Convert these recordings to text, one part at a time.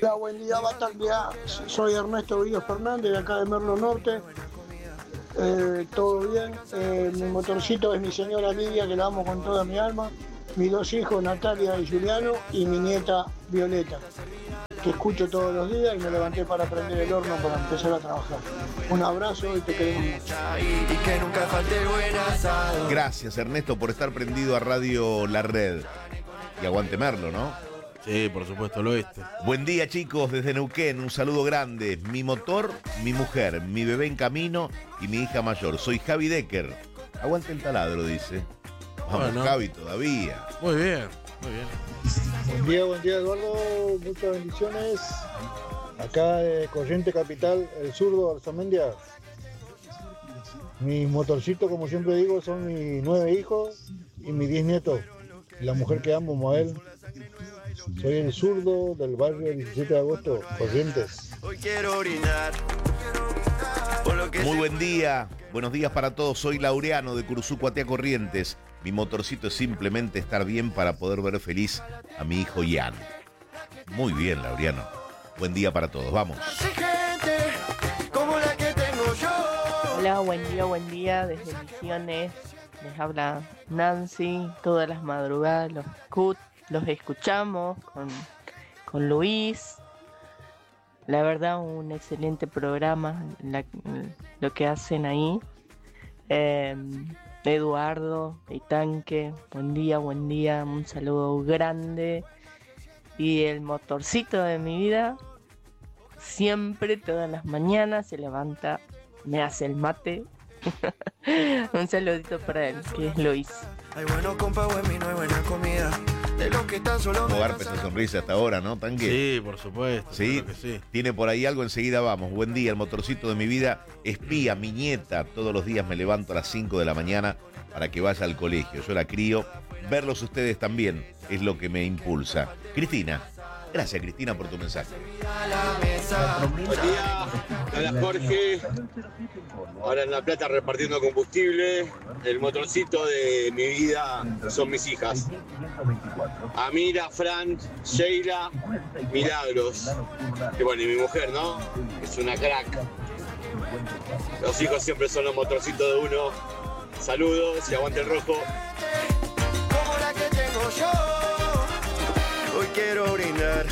Hola, buen día, Bataglia. Soy Ernesto Villos Fernández, de acá de Merlo Norte. Todo bien. Mi motorcito es mi señora Lidia, que la amo con toda mi alma. Mis dos hijos, Natalia y Juliano, y mi nieta Violeta, que escucho todos los días y me levanté para prender el horno para empezar a trabajar. Un abrazo y te queremos mucho. Gracias, Ernesto, por estar prendido a Radio La Red. Y aguante Merlo, ¿no? Sí, por supuesto, el oeste. Buen día, chicos, desde Neuquén, un saludo grande. Mi motor, mi mujer, mi bebé en camino y mi hija mayor. Soy Javi Decker. Aguante el taladro, dice. Vamos, bueno. Javi, todavía. Muy bien, muy Buen bien. día, Eduardo. Muchas bendiciones. Acá de Corriente Capital, el zurdo, Arzamendia. Mis motorcitos, como siempre digo, son mis 9 hijos y mis 10 nietos. Y la mujer que amo, Moel. Soy el zurdo del barrio 17 de agosto, Corrientes. Hoy quiero orinar. Muy buen día, buenos días para todos. Soy Laureano de Curuzú, Cuatea, Corrientes. Mi motorcito es simplemente estar bien para poder ver feliz a mi hijo Ian. Muy bien, Laureano. Buen día para todos, vamos. Hola, buen día desde Misiones. Les habla Nancy, todas las madrugadas los escuchamos con Luis. La verdad, un excelente programa lo que hacen ahí. Eduardo y Tanque, buen día, un saludo grande. Y el motorcito de mi vida, siempre, todas las mañanas, se levanta, me hace el mate. Un saludito para él, que es Luis. Hay bueno compa, buen vino, hay buena comida. De los que están solo. Garpe esa sonrisa hasta ahora, ¿no, Tanque? Sí, por supuesto. Sí, claro que sí. Tiene por ahí algo, enseguida vamos. Buen día, el motorcito de mi vida. Espía, mi nieta. Todos los días me levanto a las 5 de la mañana para que vaya al colegio. Yo la crío. Verlos ustedes también es lo que me impulsa. Cristina. Gracias, Cristina, por tu mensaje. Buen día, hola Jorge. Ahora en La Plata repartiendo combustible. El motorcito de mi vida son mis hijas. Amira, Fran, Sheila, Milagros. Que bueno, y mi mujer, ¿no? Es una crack. Los hijos siempre son los motorcitos de uno. Saludos y aguante el rojo. Como la que tengo yo. Hoy quiero orinar.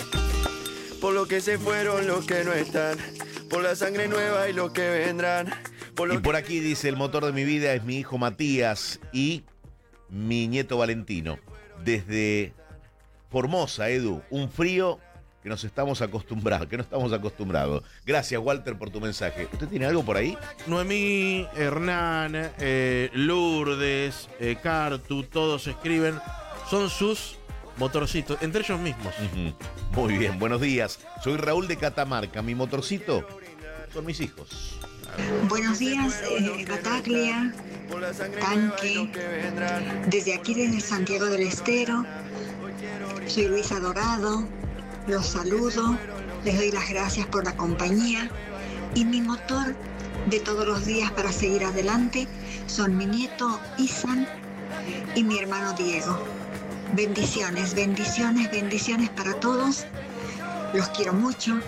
Por lo que se fueron, los que no están. Por la sangre nueva y los que vendrán. Y por aquí dice, el motor de mi vida es mi hijo Matías y mi nieto Valentino. Desde Formosa, Edu, un frío que no estamos acostumbrados. Gracias, Walter, por tu mensaje. ¿Usted tiene algo por ahí? Noemí, Hernán, Lourdes, Cartu, todos escriben. Son sus motorcitos, entre ellos mismos. Muy bien, buenos días. Soy Raúl de Catamarca. Mi motorcito son mis hijos. Buenos días, Bataglia, Tanque, desde aquí, desde Santiago del Estero. Soy Luisa Dorado, los saludo, les doy las gracias por la compañía y mi motor de todos los días para seguir adelante son mi nieto Isan y mi hermano Diego. Bendiciones, bendiciones, bendiciones para todos, los quiero mucho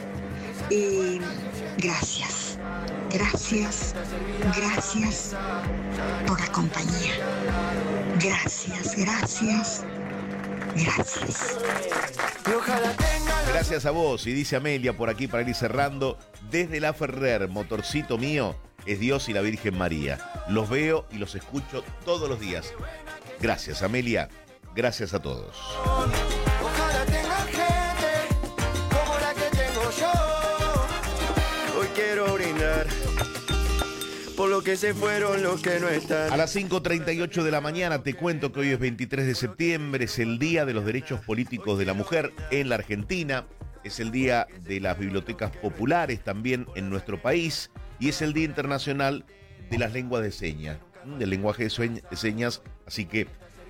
y gracias. Gracias, gracias por la compañía. Gracias, gracias, gracias. Gracias a vos, y dice Amelia por aquí para ir cerrando. Desde La Ferrer, motorcito mío es Dios y la Virgen María. Los veo y los escucho todos los días. Gracias, Amelia. Gracias a todos. Ojalá tenga gente como la que tengo yo. Hoy quiero orinar. Por lo que se fueron, los que no están. A las 5:38 de la mañana te cuento que hoy es 23 de septiembre, es el Día de los Derechos Políticos de la Mujer en la Argentina, es el Día de las Bibliotecas Populares también en nuestro país y es el Día Internacional de las Lenguas de Señas, del lenguaje de señas, así que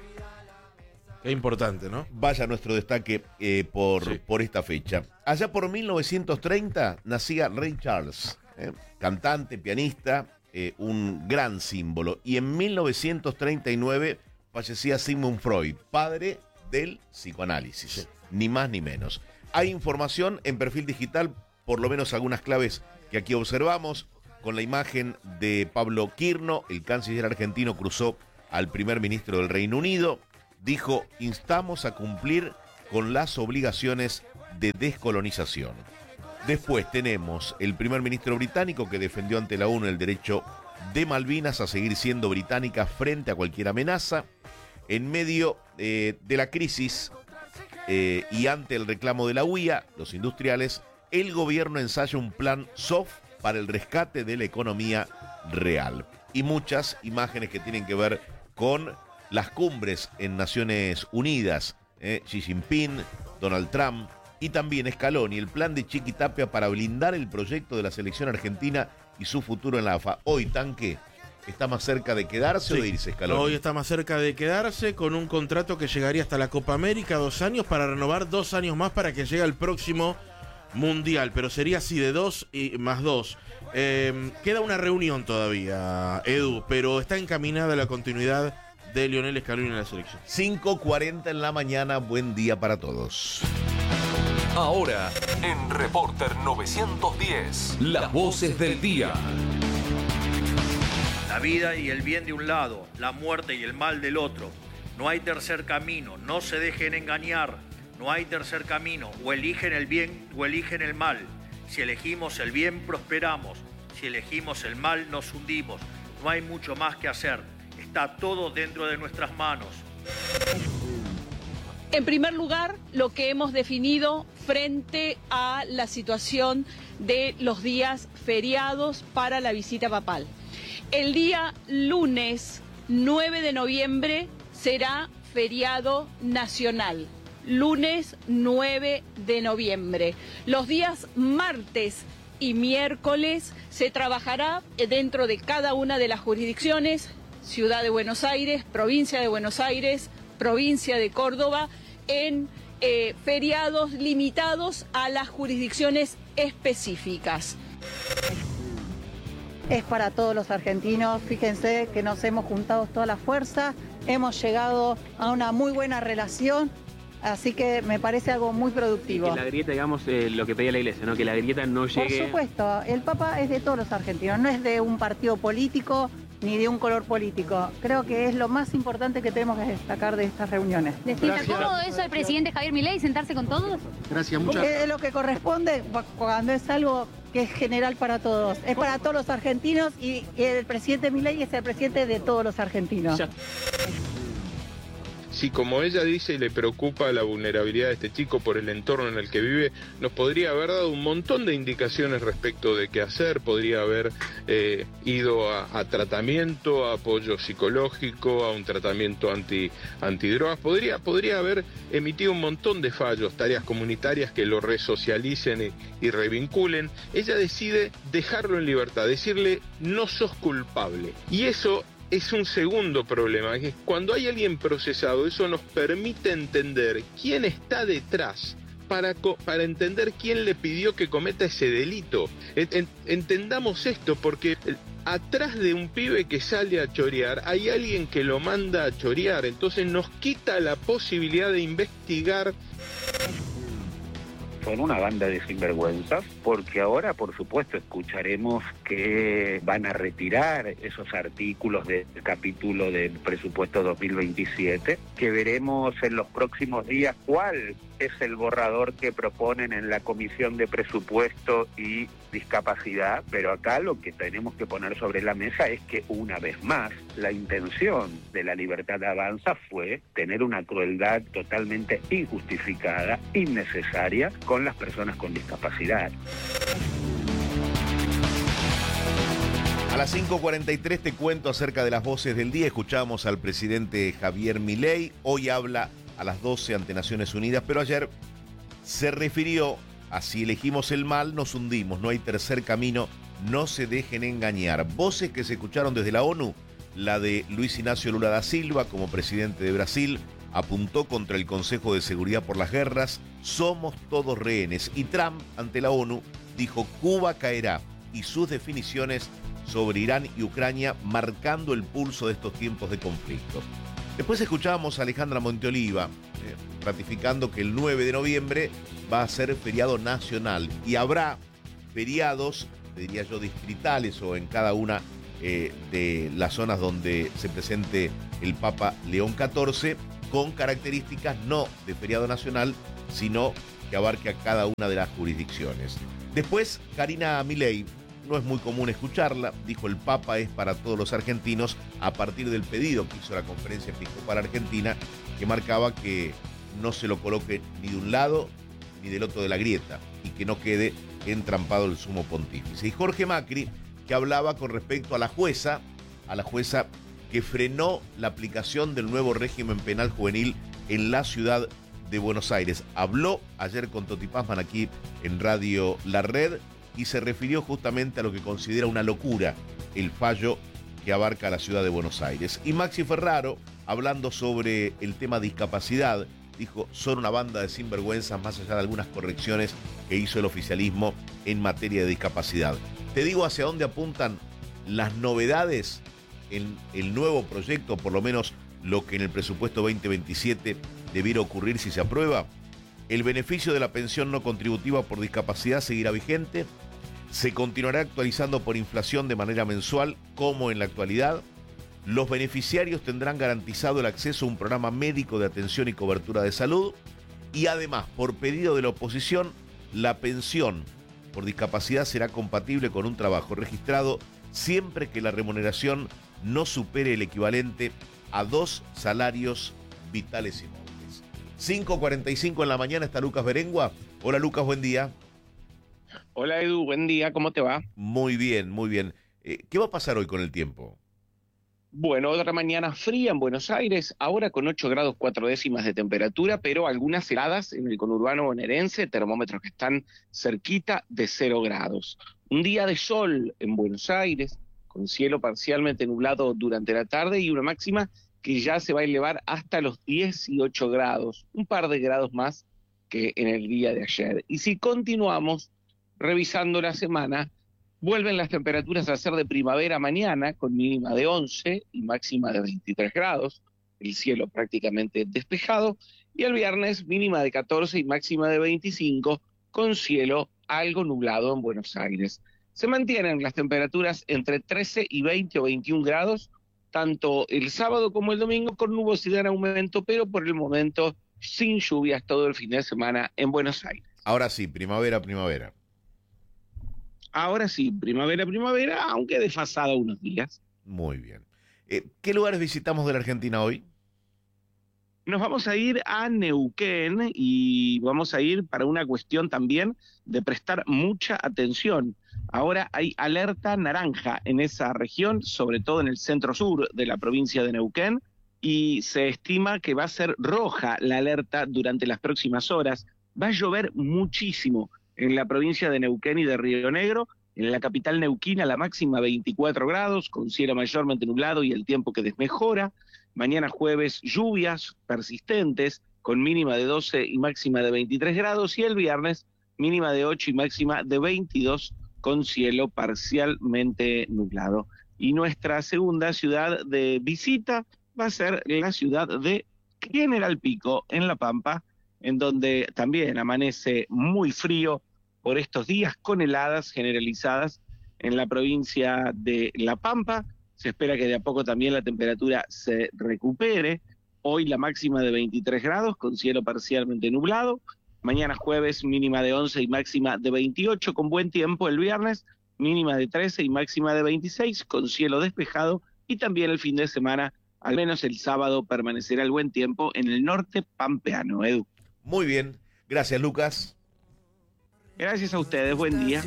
qué importante, ¿no? Vaya nuestro destaque por esta fecha. Allá por 1930 nacía Ray Charles, cantante, pianista, un gran símbolo. Y en 1939 fallecía Sigmund Freud, padre del psicoanálisis, ni más ni menos. Hay información en Perfil Digital, por lo menos algunas claves que aquí observamos, con la imagen de Pablo Quirno, el canciller argentino cruzó al primer ministro del Reino Unido, dijo: instamos a cumplir con las obligaciones de descolonización. Después tenemos el primer ministro británico que defendió ante la ONU el derecho de Malvinas a seguir siendo británica frente a cualquier amenaza. En medio de la crisis y ante el reclamo de la UIA, los industriales, el gobierno ensaya un plan soft para el rescate de la economía real. Y muchas imágenes que tienen que ver con las cumbres en Naciones Unidas, Xi Jinping, Donald Trump y también Scaloni, el plan de Chiquitapia para blindar el proyecto de la selección argentina y su futuro en la AFA. Hoy, Tanque, ¿está más cerca de quedarse o de irse, Scaloni? Hoy está más cerca de quedarse, con un contrato que llegaría hasta la Copa América, 2 años, para renovar 2 años más para que llegue al próximo Mundial, pero sería así de 2 y más 2. Queda una reunión todavía, Edu, pero está encaminada la continuidad de Lionel Scaloni en la selección. 5:40 en la mañana, buen día para todos. Ahora, en Reporter 910, las voces del día. La vida y el bien de un lado, la muerte y el mal del otro. No hay tercer camino, no se dejen engañar. No hay tercer camino, o eligen el bien o eligen el mal. Si elegimos el bien, prosperamos. Si elegimos el mal, nos hundimos. No hay mucho más que hacer. Está todo dentro de nuestras manos. En primer lugar, lo que hemos definido frente a la situación de los días feriados para la visita papal. El día lunes 9 de noviembre será feriado nacional. Lunes 9 de noviembre. Los días martes y miércoles se trabajará dentro de cada una de las jurisdicciones, Ciudad de Buenos Aires, Provincia de Buenos Aires, Provincia de Córdoba, en feriados limitados a las jurisdicciones específicas. Es para todos los argentinos, fíjense que nos hemos juntado toda la fuerza, hemos llegado a una muy buena relación, así que me parece algo muy productivo. Que la grieta, digamos, lo que pedía la Iglesia, ¿no? Que la grieta no llegue... Por supuesto, el Papa es de todos los argentinos, no es de un partido político ni de un color político. Creo que es lo más importante que tenemos que destacar de estas reuniones. ¿Le sienta cómodo eso al presidente Javier Milei, sentarse con todos? Gracias, muchas gracias. Es lo que corresponde cuando es algo que es general para todos. Es para todos los argentinos y el presidente Milei es el presidente de todos los argentinos. Si, como ella dice, le preocupa la vulnerabilidad de este chico por el entorno en el que vive, nos podría haber dado un montón de indicaciones respecto de qué hacer, podría haber ido a tratamiento, a apoyo psicológico, a un tratamiento antidrogas, podría haber emitido un montón de fallos, tareas comunitarias que lo resocialicen y revinculen. Ella decide dejarlo en libertad, decirle: no sos culpable. Y eso es un segundo problema, que es cuando hay alguien procesado, eso nos permite entender quién está detrás, para entender quién le pidió que cometa ese delito. Entendamos esto, porque atrás de un pibe que sale a chorear, hay alguien que lo manda a chorear, entonces nos quita la posibilidad de investigar. Son una banda de sinvergüenzas, porque ahora, por supuesto, escucharemos que van a retirar esos artículos del capítulo del presupuesto 2027, que veremos en los próximos días cuál es el borrador que proponen en la Comisión de Presupuesto y Discapacidad, pero acá lo que tenemos que poner sobre la mesa es que, una vez más, la intención de La Libertad Avanza fue tener una crueldad totalmente injustificada, innecesaria, con las personas con discapacidad. A las 5:43 te cuento acerca de las voces del día. Escuchamos al presidente Javier Milei. Hoy habla a las 12 ante Naciones Unidas, pero ayer se refirió a: si elegimos el mal, nos hundimos. No hay tercer camino, no se dejen engañar. Voces que se escucharon desde la ONU. La de Luis Inácio Lula da Silva como presidente de Brasil apuntó contra el Consejo de Seguridad por las guerras: somos todos rehenes. Y Trump, ante la ONU, dijo: Cuba caerá. Y sus definiciones sobre Irán y Ucrania marcando el pulso de estos tiempos de conflicto. Después escuchábamos a Alejandra Monteoliva ratificando que el 9 de noviembre va a ser feriado nacional y habrá feriados, diría yo, distritales o en cada una de las zonas donde se presente el Papa León XIV, con características no de feriado nacional, sino que abarque a cada una de las jurisdicciones. Después, Karina Milei, no es muy común escucharla, dijo: el Papa es para todos los argentinos, a partir del pedido que hizo la Conferencia Episcopal Argentina, que marcaba que no se lo coloque ni de un lado ni del otro de la grieta y que no quede entrampado el sumo pontífice. Y Jorge Macri, que hablaba con respecto a la jueza que frenó la aplicación del nuevo régimen penal juvenil en la ciudad de Buenos Aires. Habló ayer con Toti Pazman aquí en Radio La Red y se refirió justamente a lo que considera una locura el fallo que abarca la ciudad de Buenos Aires. Y Maxi Ferraro, hablando sobre el tema discapacidad, dijo: son una banda de sinvergüenzas, más allá de algunas correcciones que hizo el oficialismo en materia de discapacidad. Te digo hacia dónde apuntan las novedades en el nuevo proyecto, por lo menos lo que en el presupuesto 2027 debiera ocurrir si se aprueba. El beneficio de la pensión no contributiva por discapacidad seguirá vigente, se continuará actualizando por inflación de manera mensual, como en la actualidad. Los beneficiarios tendrán garantizado el acceso a un programa médico de atención y cobertura de salud, y además, por pedido de la oposición, la pensión por discapacidad será compatible con un trabajo registrado siempre que la remuneración no supere el equivalente a 2 salarios vitales y móviles. 5:45 en la mañana está Lucas Berengua. Hola Lucas, buen día. Hola Edu, buen día, ¿cómo te va? Muy bien, muy bien. ¿Qué va a pasar hoy con el tiempo? Bueno, otra mañana fría en Buenos Aires, ahora con 8 grados 4 décimas de temperatura, pero algunas heladas en el conurbano bonaerense, termómetros que están cerquita de 0 grados. Un día de sol en Buenos Aires, con cielo parcialmente nublado durante la tarde y una máxima que ya se va a elevar hasta los 18 grados, un par de grados más que en el día de ayer. Y si continuamos revisando la semana, vuelven las temperaturas a ser de primavera mañana, con mínima de 11 y máxima de 23 grados, el cielo prácticamente despejado, y el viernes mínima de 14 y máxima de 25, con cielo algo nublado en Buenos Aires. Se mantienen las temperaturas entre 13 y 20 o 21 grados, tanto el sábado como el domingo, con nubosidad en aumento, pero por el momento sin lluvias todo el fin de semana en Buenos Aires. Ahora sí, primavera. Ahora sí, primavera, aunque desfasada unos días. Muy bien. ¿Qué lugares visitamos de la Argentina hoy? Nos vamos a ir a Neuquén y vamos a ir para una cuestión también de prestar mucha atención. Ahora hay alerta naranja en esa región, sobre todo en el centro-sur de la provincia de Neuquén, y se estima que va a ser roja la alerta durante las próximas horas. Va a llover muchísimo en la provincia de Neuquén y de Río Negro. En la capital neuquina la máxima 24 grados, con cielo mayormente nublado y el tiempo que desmejora. Mañana jueves lluvias persistentes, con mínima de 12 y máxima de 23 grados. Y el viernes mínima de 8 y máxima de 22, con cielo parcialmente nublado. Y nuestra segunda ciudad de visita va a ser la ciudad de General Pico, en La Pampa, en donde también amanece muy frío por estos días, con heladas generalizadas en la provincia de La Pampa. Se espera que de a poco también la temperatura se recupere. Hoy la máxima de 23 grados, con cielo parcialmente nublado. Mañana jueves mínima de 11 y máxima de 28, con buen tiempo. El viernes mínima de 13 y máxima de 26, con cielo despejado. Y también el fin de semana, al menos el sábado, permanecerá el buen tiempo en el norte pampeano. Edu. Muy bien. Gracias, Lucas. Gracias a ustedes. Buen día.